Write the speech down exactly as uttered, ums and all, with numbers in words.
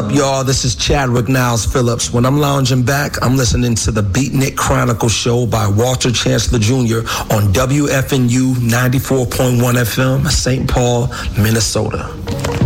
up, y'all? This is Chadwick Niles Phillips. When I'm lounging back, I'm listening to the Beatnik Chronicle Show by Walter Chancellor Junior on W F N U ninety-four point one F M, Saint Paul, Minnesota.